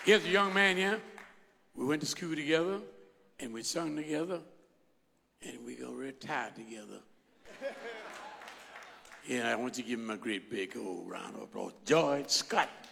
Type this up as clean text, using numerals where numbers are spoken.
Here's a young man here. We went to school together, and we sung together, and we got retired together. Yeah, I want to give him a great big old round of applause. George Scott.